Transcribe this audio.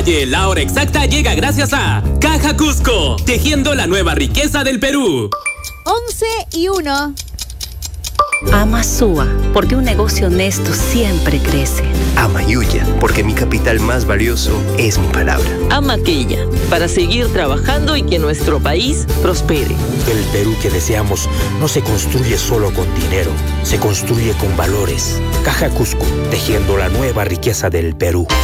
detalle, la hora exacta llega gracias a Caja Cusco, tejiendo la nueva riqueza del Perú. 11:01. Ama Sua, porque un negocio honesto siempre crece. Ama Yuya, porque mi capital más valioso es mi palabra. Ama Quilla, para seguir trabajando y que nuestro país prospere. El Perú que deseamos no se construye solo con dinero, se construye con valores. Caja Cusco, tejiendo la nueva riqueza del Perú.